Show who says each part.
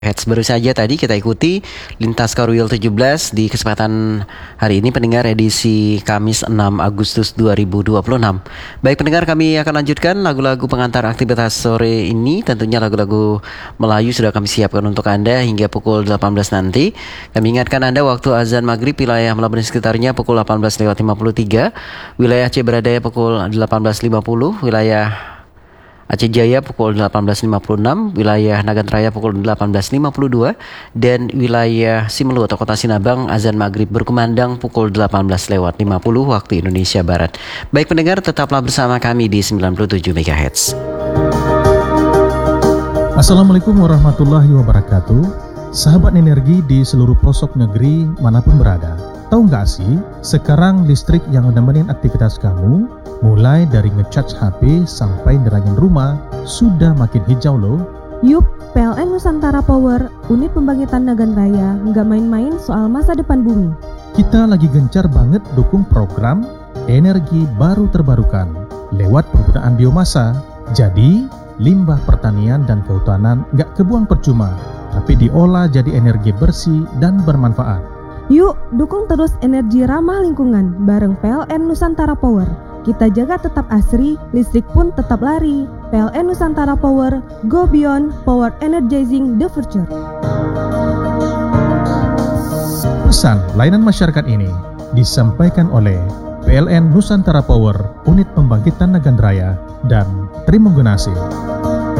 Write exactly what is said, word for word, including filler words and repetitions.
Speaker 1: Heads baru saja tadi kita ikuti Lintas Karwil tujuh belas di kesempatan hari ini pendengar edisi Kamis enam Agustus dua ribu dua puluh enam. Baik pendengar, kami akan lanjutkan lagu-lagu pengantar aktivitas sore ini. Tentunya lagu-lagu Melayu sudah kami siapkan untuk Anda hingga pukul delapan belas nanti. Kami ingatkan Anda waktu azan maghrib wilayah Melbourne sekitarnya pukul delapan belas lewat lima puluh tiga, wilayah Aceh Beradaya pukul delapan belas lima puluh, wilayah Aceh Jaya pukul delapan belas lima puluh enam, wilayah Nagan Raya pukul delapan belas lima puluh dua, dan wilayah Simelu atau Kota Sinabang azan maghrib berkumandang pukul delapan belas lewat lima puluh waktu Indonesia Barat. Baik pendengar, tetaplah bersama kami di sembilan puluh tujuh megahertz.
Speaker 2: Assalamualaikum warahmatullahi wabarakatuh. Sahabat energi di seluruh pelosok negeri manapun berada. Tahu nggak sih, sekarang listrik yang menemani aktivitas kamu, mulai dari ngecharge H P sampai nerangin rumah, sudah makin hijau loh.
Speaker 3: Yup, P L N Nusantara Power, unit pembangkitan Nagan Raya, nggak main-main soal masa depan bumi.
Speaker 2: Kita lagi gencar banget dukung program energi baru terbarukan lewat penggunaan biomasa. Jadi, limbah pertanian dan kehutanan nggak kebuang percuma, tapi diolah jadi energi bersih dan bermanfaat.
Speaker 3: Yuk, dukung terus energi ramah lingkungan bareng P L N Nusantara Power. Kita jaga tetap asri, listrik pun tetap lari. P L N Nusantara Power, go beyond, power energizing the future.
Speaker 2: Pesan layanan masyarakat ini disampaikan oleh P L N Nusantara Power, unit pembangkitan Nagan Raya, dan Trimenggunasi.